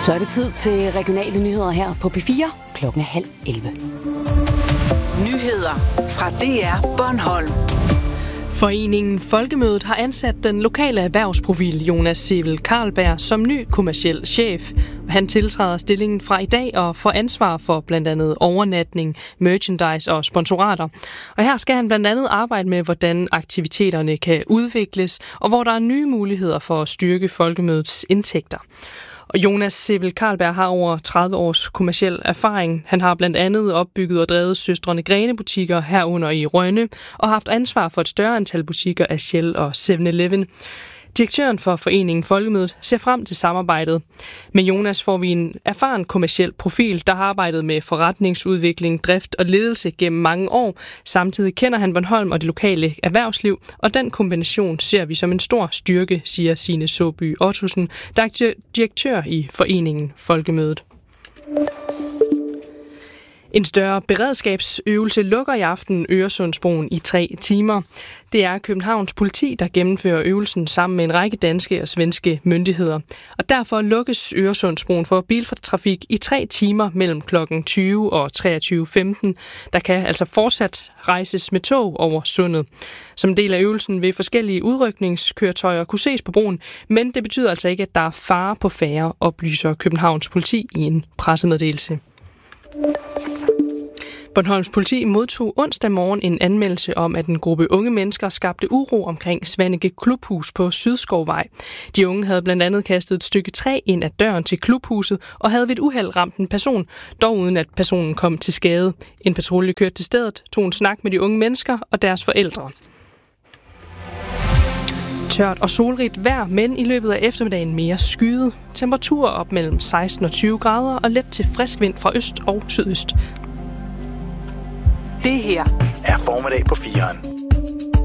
Så er det tid til regionale nyheder her på P4 klokken 10:30. Nyheder fra DR Bornholm. Foreningen Folkemødet har ansat den lokale erhvervsprofil Jonas Sevel Carlberg som ny kommerciel chef. Han tiltræder stillingen fra i dag og får ansvar for blandt andet overnatning, merchandise og sponsorater. Og her skal han blandt andet arbejde med, hvordan aktiviteterne kan udvikles, og hvor der er nye muligheder for at styrke Folkemødets indtægter. Og Jonas Sevel Carlberg har over 30 års kommerciel erfaring. Han har blandt andet opbygget og drevet Søstrene Grene-butikker herunder i Rønne, og haft ansvar for et større antal butikker af Shell og 7-Eleven. Direktøren for foreningen Folkemødet ser frem til samarbejdet. Med Jonas får vi en erfaren kommerciel profil, der har arbejdet med forretningsudvikling, drift og ledelse gennem mange år. Samtidig kender han Bornholm og det lokale erhvervsliv, og den kombination ser vi som en stor styrke, siger Signe Såby Ottosen, der er direktør i foreningen Folkemødet. En større beredskabsøvelse lukker i aften Øresundsbroen i 3 timer. Det er Københavns politi, der gennemfører øvelsen sammen med en række danske og svenske myndigheder. Og derfor lukkes Øresundsbroen for biltrafik i 3 timer mellem kl. 20 og 23.15. Der kan altså fortsat rejses med tog over sundet. Som del af øvelsen vil forskellige udrykningskøretøjer kunne ses på broen, men det betyder altså ikke, at der er fare på færde, oplyser Københavns politi i en pressemeddelelse. Bornholms politi modtog onsdag morgen en anmeldelse om, at en gruppe unge mennesker skabte uro omkring Svaneke Klubhus på Sydskovvej. De unge havde blandt andet kastet et stykke træ ind ad døren til klubhuset og havde ved et uheld ramt en person, dog uden at personen kom til skade. En patrulje kørte til stedet, tog en snak med de unge mennesker og deres forældre. Tørt og solrigt vejr, men i løbet af eftermiddagen mere skyet. Temperaturer op mellem 16 og 20 grader og let til frisk vind fra øst og sydøst. Det her er formiddag på 4'eren.